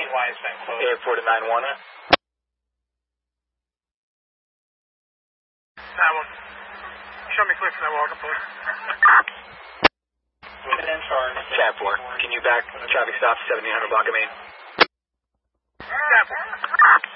why it's been closed. Airport to 9-1. Show me clear for that walk-up, please. Chat 4, can you back traffic stop 1700 block of Main? Chat 4.